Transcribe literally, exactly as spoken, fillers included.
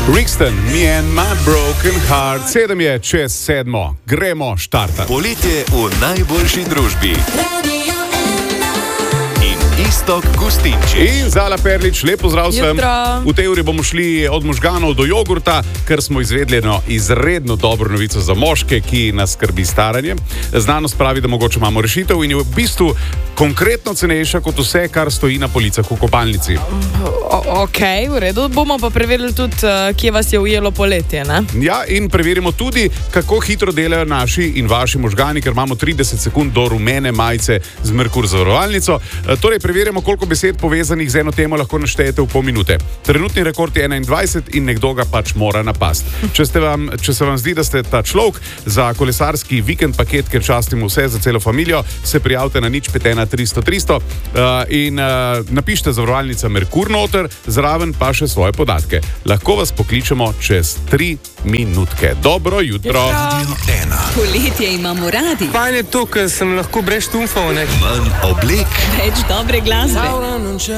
Brixton, Me and My Broken Heart, sedem je čez sedmo, gremo štartati. Poletje v najboljši družbi. Iztok Gustinčič. In Zala Perlič, lep pozdrav vsem. V tej uri bomo šli od možganov do jogurta, ker smo izvedli eno izredno dobro novico za moške, ki nas skrbi staranje. Znanost pravi, da mogoče imamo rešitev in je v bistvu konkretno cenejša kot vse, kar stoji na policah v kopalnici. O, ok, v redu. Bomo pa preverili tudi, kje vas je ujelo poletje, ne? Ja, in preverimo tudi, kako hitro delajo naši in vaši možgani, ker imamo trideset sekund do rumene majice z Merkur zavarovalnico. Torej, preverimo, koliko besed povezanih z eno temo lahko naštejete v pol minute. Trenutni rekord je enaindvajset in nekdo ga pač mora napast. Če, ste vam, če se vam zdi, da ste ta človek za kolesarski vikend paket, ker častimo vse za celo familijo, se prijavite na nič pet ena tristo tristo uh, in uh, napišite zavarovalnica Merkur noter, zraven pa še svoje podatke. Lahko vas pokličemo čez tri minutke. Dobro jutro. Poletje imamo radi. Fajn je to, ker sem lahko brez štumfov. Manj oblek. Več dobre glasbe.